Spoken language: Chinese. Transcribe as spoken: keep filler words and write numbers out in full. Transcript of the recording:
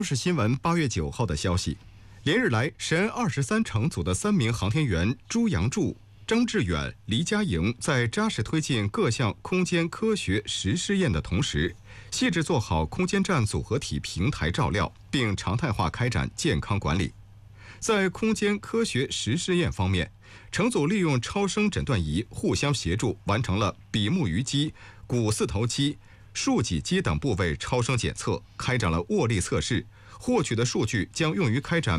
是新闻八月九号的消息，连日来，神二十三乘组的三名航天员朱杨柱、张志远、黎佳莹在扎实推进各项空间科学实试验的同时，细致做好空间站组合体平台照料，并常态化开展健康管理。在空间科学实试验方面，乘组利用超声诊断仪互相协助，完成了比目鱼肌、股四头肌、竖脊肌等部位超声检测，开展了握力测试。获取的数据将用于开展